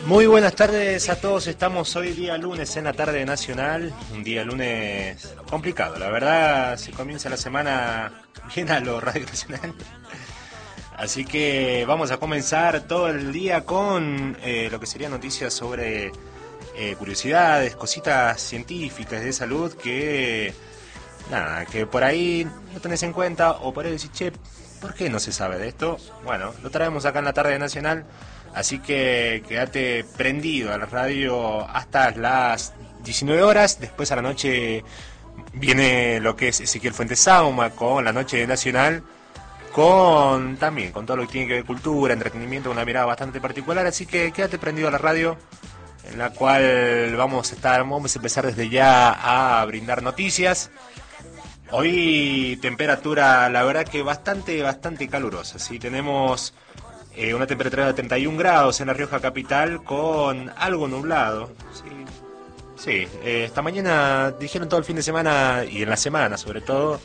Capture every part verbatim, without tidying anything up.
Muy buenas tardes a todos, estamos hoy día lunes en la tarde nacional, un día lunes complicado, la verdad se comienza la semana bien a lo Radio Nacional, así que vamos a comenzar todo el día con eh, lo que serían noticias sobre eh, curiosidades, cositas científicas de salud que, nada, que por ahí no tenés en cuenta o por ahí decís, che, ¿por qué no se sabe de esto? Bueno, lo traemos acá en la tarde nacional. Así que quédate prendido a la radio hasta las diecinueve horas. Después a la noche viene lo que es Ezequiel Fuentes Sauma con la noche nacional, con también con todo lo que tiene que ver cultura, entretenimiento, una mirada bastante particular. Así que quédate prendido a la radio, en la cual vamos a estar, vamos a empezar desde ya a brindar noticias. Hoy temperatura, la verdad que bastante, bastante calurosa. Sí, tenemos Eh, una temperatura de treinta y un grados en La Rioja capital con algo nublado. Sí, sí eh, esta mañana dijeron todo el fin de semana y en la semana sobre todo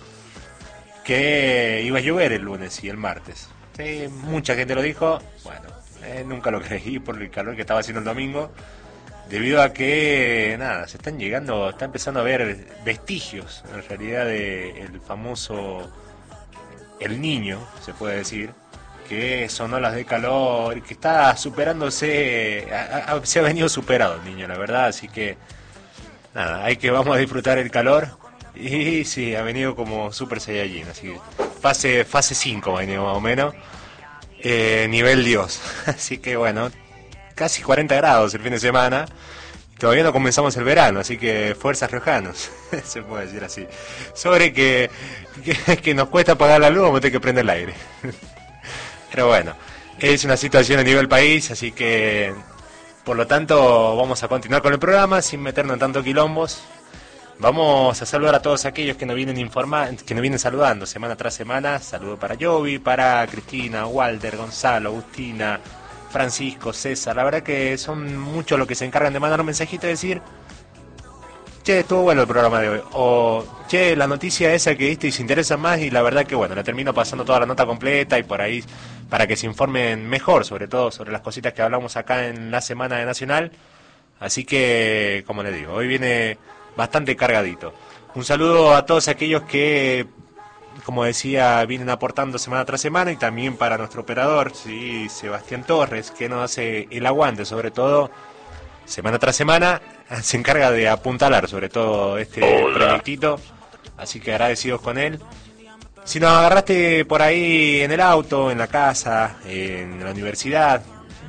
que iba a llover el lunes y el martes. Sí, mucha gente lo dijo. Bueno, eh, nunca lo creí por el calor que estaba haciendo el domingo. Debido a que, nada, se están llegando, está empezando a haber vestigios en realidad del famoso El Niño, se puede decir, que son olas de calor, que está superándose, a, a, se ha venido superado el niño, la verdad, así que nada, hay que vamos a disfrutar el calor, y sí, ha venido como Super Saiyajin, así que fase fase cinco ha venido más o menos, eh, nivel Dios, así que bueno, casi cuarenta grados el fin de semana, todavía no comenzamos el verano, así que fuerzas riojanos, se puede decir así, sobre que, que, que nos cuesta apagar la luz, vamos a tener que prender el aire. Pero bueno, es una situación a nivel país, así que por lo tanto vamos a continuar con el programa sin meternos en tantos quilombos. Vamos a saludar a todos aquellos que nos vienen informar, que nos vienen saludando semana tras semana. Saludo para Jovi, para Cristina, Walter, Gonzalo, Agustina, Francisco, César. La verdad que son muchos los que se encargan de mandar un mensajito y decir, che, estuvo bueno el programa de hoy, o che, la noticia esa que diste y se interesa más, y la verdad que bueno, le termino pasando toda la nota completa y por ahí para que se informen mejor, sobre todo sobre las cositas que hablamos acá en la Semana de Nacional. Así que, como les digo, hoy viene bastante cargadito. Un saludo a todos aquellos que, como decía, vienen aportando semana tras semana, y también para nuestro operador, sí, Sebastián Torres, que nos hace el aguante, sobre todo semana tras semana, se encarga de apuntalar sobre todo este proyectito, así que agradecidos con él. Si nos agarraste por ahí en el auto, en la casa, en la universidad,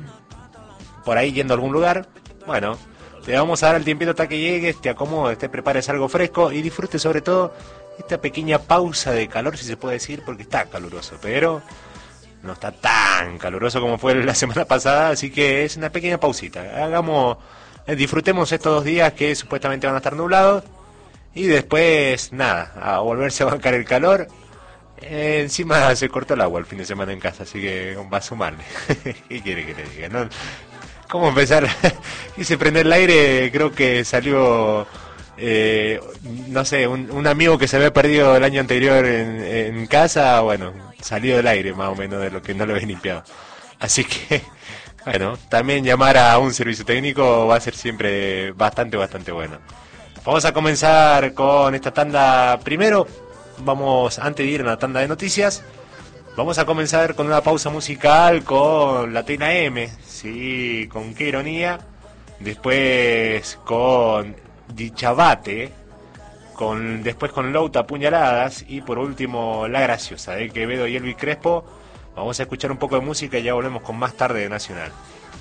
por ahí yendo a algún lugar, bueno, te vamos a dar el tiempito hasta que llegues, te acomodes, te prepares algo fresco y disfrutes sobre todo esta pequeña pausa de calor, si se puede decir, porque está caluroso, pero no está tan caluroso como fue la semana pasada, así que es una pequeña pausita. Hagamos, disfrutemos estos dos días que supuestamente van a estar nublados, y después, nada, a volverse a bancar el calor. Eh, encima se cortó el agua el fin de semana en casa, así que va a sumarle. ¿Qué quiere que le diga? ¿No? ¿Cómo empezar? Quise prender el aire, creo que salió, eh, no sé, un, un amigo que se había perdido el año anterior en, en casa, bueno, salió del aire más o menos de lo que no lo había limpiado. Así que, bueno, también llamar a un servicio técnico va a ser siempre bastante, bastante bueno. Vamos a comenzar con esta tanda primero. Vamos, antes de ir a una tanda de noticias, vamos a comenzar con una pausa musical con Latina M, sí, con Qué Ironía, después con Dichabate, con, después con Louta Puñaladas, y por último La Graciosa de Quevedo y Elvis Crespo. Vamos a escuchar un poco de música y ya volvemos con más tarde de Nacional.